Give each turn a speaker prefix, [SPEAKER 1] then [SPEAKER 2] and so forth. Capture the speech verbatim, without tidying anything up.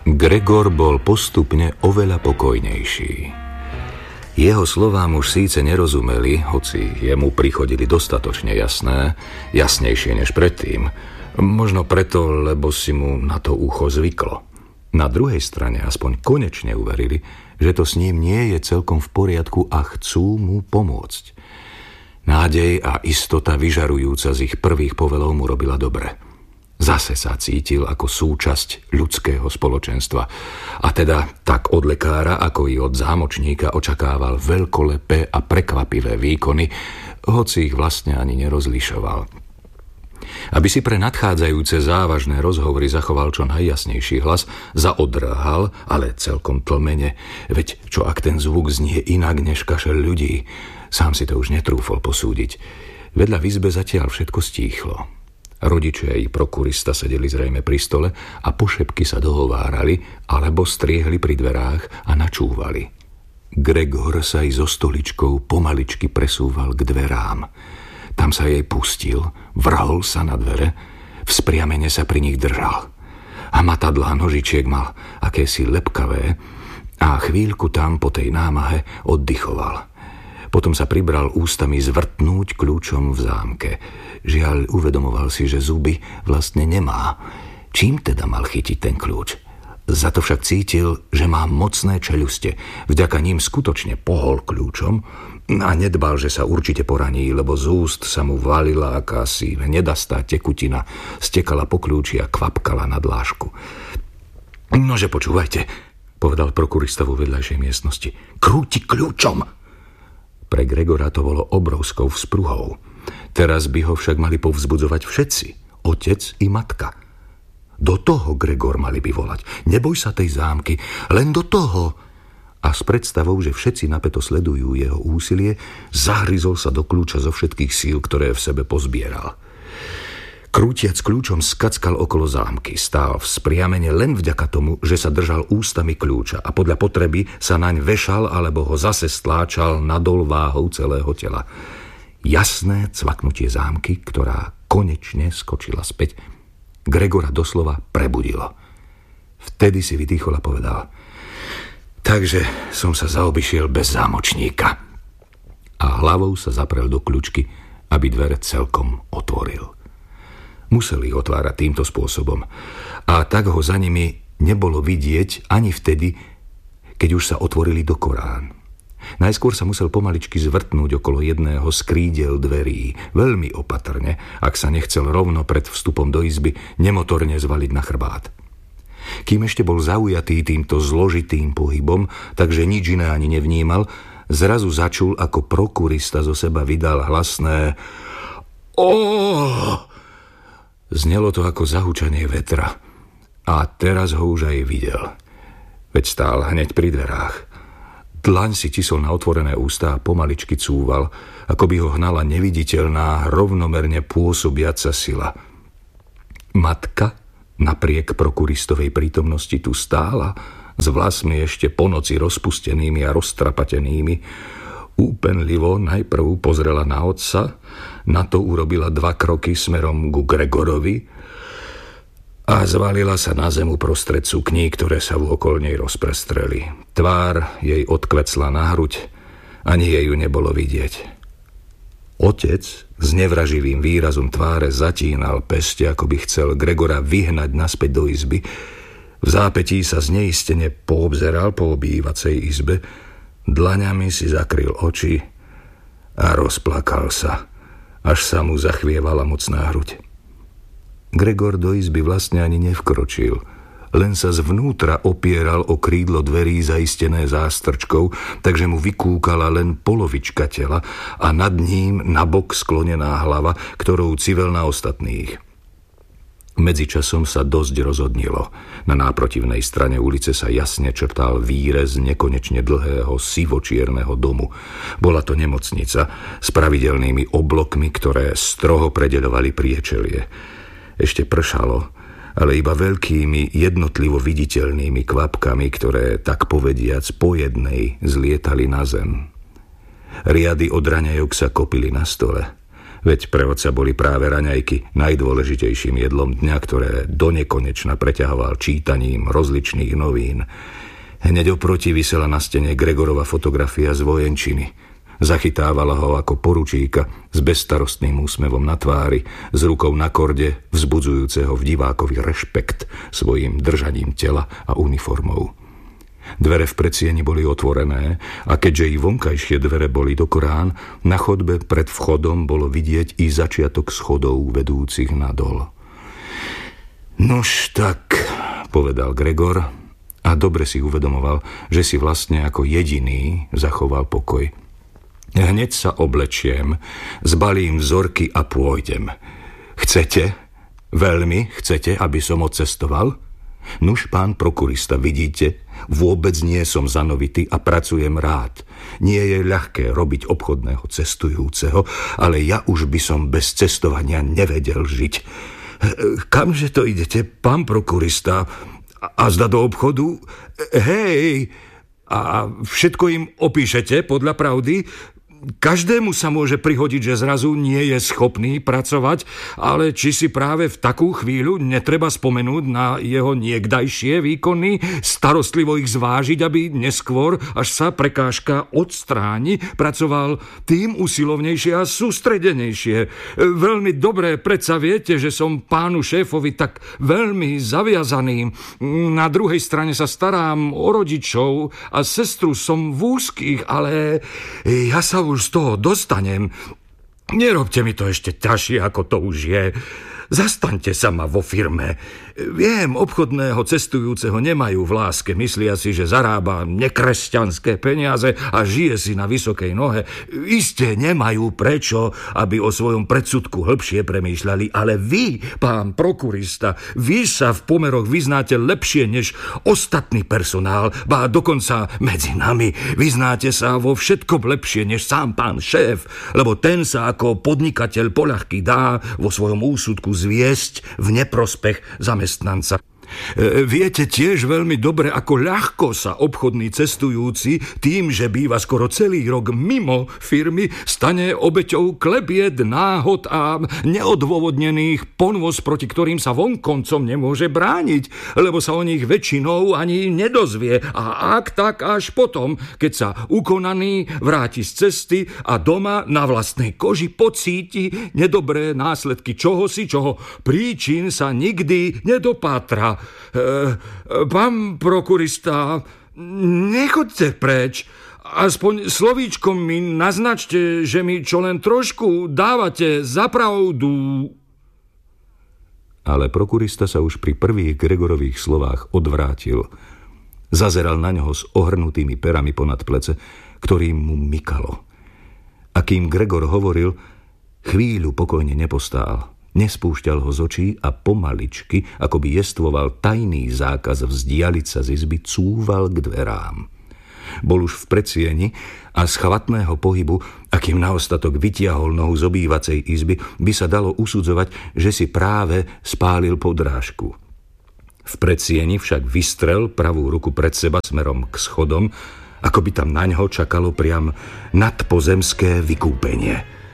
[SPEAKER 1] Gregor bol postupne oveľa pokojnejší. Jeho slovám už síce nerozumeli, hoci jemu prichodili dostatočne jasné, jasnejšie než predtým. Možno preto, lebo si mu na to ucho zvyklo. Na druhej strane aspoň konečne uverili, že to s ním nie je celkom v poriadku a chcú mu pomôcť. Nádej a istota vyžarujúca z ich prvých povelov mu robila dobre. Zase sa cítil ako súčasť ľudského spoločenstva. A teda tak od lekára, ako i od zámočníka očakával veľkolepé a prekvapivé výkony, hoci ich vlastne ani nerozlišoval. Aby si pre nadchádzajúce závažné rozhovory zachoval čo najjasnejší hlas, zaodrhal, ale celkom tlmene, veď čo ak ten zvuk znie inak než kašel ľudí, sám si to už netrúfol posúdiť. Vedľa v izbe zatiaľ všetko stíchlo. Rodičia i prokurista sedeli zrejme pri stole a pošepky sa dohovárali alebo striehli pri dverách a načúvali. Gregor sa i so stoličkou pomaličky presúval k dverám. Tam sa jej pustil, vrhol sa na dvere, vzpriamene sa pri nich držal. A matadlá nožičiek mal akési lepkavé a chvíľku tam po tej námahe oddychoval. Potom sa pribral ústami zvrtnúť kľúčom v zámke. Žiaľ, uvedomoval si, že zuby vlastne nemá. Čím teda mal chytiť ten kľúč? Za to však cítil, že má mocné čeľuste. Vďaka ním skutočne pohol kľúčom a nedbal, že sa určite poraní, lebo z úst sa mu valila akási hnedastá tekutina, stekala po kľúči a kvapkala na dlášku. Nože počúvajte, povedal prokurista vo vedľajšej miestnosti. Krúti kľúčom! Pre Gregora to bolo obrovskou vzpruhou. Teraz by ho však mali povzbudzovať všetci, otec i matka. Do toho, Gregor, mali by volať. Neboj sa tej zámky, len do toho. A s predstavou, že všetci napäto sledujú jeho úsilie, zahryzol sa do kľúča zo všetkých síl, ktoré v sebe pozbieral. Krútiac kľúčom skackal okolo zámky, stál vzpriamene len vďaka tomu, že sa držal ústami kľúča a podľa potreby sa naň vešal alebo ho zase stláčal nadol váhou celého tela. Jasné cvaknutie zámky, ktorá konečne skočila späť, Gregora doslova prebudilo. Vtedy si vydýchol a povedal: Takže som sa zaobišiel bez zámočníka. A hlavou sa zaprel do kľúčky, aby dvere celkom otvoril. Museli ich otvárať týmto spôsobom. A tak ho za nimi nebolo vidieť ani vtedy, keď už sa otvorili do Korán. Najskôr sa musel pomaličky zvrtnúť okolo jedného z krídel dverí, veľmi opatrne, ak sa nechcel rovno pred vstupom do izby nemotorne zvaliť na chrbát. Kým ešte bol zaujatý týmto zložitým pohybom, takže nič iné ani nevnímal, zrazu začul, ako prokurista zo seba vydal hlasné Ó! Znelo to ako zahučanie vetra. A teraz ho už aj videl. Veď stál hneď pri dverách. Dlaň si tisol na otvorené ústa a pomaličky cúval, ako by ho hnala neviditeľná, rovnomerne pôsobiaca sila. Matka, napriek prokuristovej prítomnosti, tu stála, s vlasmi ešte po noci rozpustenými a roztrapatenými. Úpenlivo najprv pozrela na otca, na to urobila dva kroky smerom ku Gregorovi a zvalila sa na zem uprostred sukní, ktoré sa vôkol nej rozprestreli. Tvár jej odkvecla na hruď, ani jej ju nebolo vidieť. Otec s nevraživým výrazom tváre zatínal peste, ako by chcel Gregora vyhnať naspäť do izby. V zápätí sa zneistene poobzeral po obývacej izbe, dlaňami si zakryl oči a rozplakal sa, až sa mu zachvievala mocná hruď. Gregor do izby vlastne ani nevkročil, len sa zvnútra opieral o krídlo dverí zaistené zástrčkou, takže mu vykúkala len polovička tela a nad ním nabok sklonená hlava, ktorou civel na ostatných. Medzičasom sa dosť rozhodnilo. Na náprotivnej strane ulice sa jasne črtal výrez nekonečne dlhého sivočierneho domu. Bola to nemocnica s pravidelnými oblokmi, ktoré stroho predeľovali priečelie. Ešte pršalo, ale iba veľkými, jednotlivo viditeľnými kvapkami, ktoré, tak povediac, po jednej zlietali na zem. Riady od raňajok sa kopili na stole. Veď pre otca boli práve raňajky najdôležitejším jedlom dňa, ktoré donekonečna preťahoval čítaním rozličných novín. Hneď oproti visela na stene Gregorova fotografia z vojenčiny. Zachytávala ho ako poručíka s bezstarostným úsmevom na tvári, s rukou na korde, vzbudzujúceho v divákovi rešpekt svojim držaním tela a uniformou. Dvere v predsieni boli otvorené a keďže i vonkajšie dvere boli do Korán, na chodbe pred vchodom bolo vidieť i začiatok schodov vedúcich nadol. Nož tak, povedal Gregor a dobre si uvedomoval, že si vlastne ako jediný zachoval pokoj. Hneď sa oblečiem, zbalím vzorky a pôjdem. Chcete? Veľmi chcete, aby som odcestoval? Nuž, pán prokurista, vidíte, vôbec nie som zanovitý a pracujem rád. Nie je ľahké robiť obchodného cestujúceho, ale ja už by som bez cestovania nevedel žiť. Kamže to idete, pán prokurista? A zda do obchodu? Hej, a všetko im opíšete podľa pravdy? Každému sa môže prihodiť, že zrazu nie je schopný pracovať, ale či si práve v takú chvíľu netreba spomenúť na jeho niekdajšie výkony, starostlivo ich zvážiť, aby neskôr, až sa prekážka odstráni, pracoval tým usilovnejšie a sústredenejšie. Veľmi dobre predsa viete, že som pánu šéfovi tak veľmi zaviazaný. Na druhej strane sa starám o rodičov a sestru som v úzkých, ale ja sa už z toho dostanem. Nerobte mi to ešte ťažšie, ako to už je. Zastaňte sa ma vo firme. Viem, obchodného cestujúceho nemajú v láske. Myslia si, že zarába nekresťanské peniaze a žije si na vysokej nohe. Isté nemajú prečo, aby o svojom predsudku hĺbšie premýšľali, ale vy, pán prokurista, vy sa v pomeroch vyznáte lepšie než ostatný personál, ba dokonca medzi nami. Vyznáte sa vo všetkom lepšie než sám pán šéf, lebo ten sa ako podnikateľ poľahky dá vo svojom úsudku zviesť v neprospech zamestnanca. Viete tiež veľmi dobre, ako ľahko sa obchodný cestujúci tým, že býva skoro celý rok mimo firmy, stane obeťou klebiet, náhod a neodôvodnených ponvoz, proti ktorým sa vonkoncom nemôže brániť, lebo sa o nich väčšinou ani nedozvie. A ak tak až potom, keď sa ukonaný vráti z cesty a doma na vlastnej koži pocíti nedobré následky čohosi, čoho príčin sa nikdy nedopátra. E, pán prokurista, nechoďte preč. Aspoň slovíčkom mi naznačte, že mi čo len trošku dávate za pravdu. Ale prokurista sa už pri prvých Gregorových slovách odvrátil. Zazeral na ňoho s ohrnutými perami ponad plece, ktorým mu mykalo. A kým Gregor hovoril, chvíľu pokojne nepostál. Nespúšťal ho z očí a pomaličky, ako by jestvoval tajný zákaz vzdialiť sa z izby, cúval k dverám. Bol už v predsieni a z chvatného pohybu, akým na ostatok vytiahol nohu z obývacej izby, by sa dalo usudzovať, že si práve spálil podrážku. V predsieni však vystrel pravú ruku pred seba smerom k schodom, ako by tam naňho čakalo priam nadpozemské vykúpenie.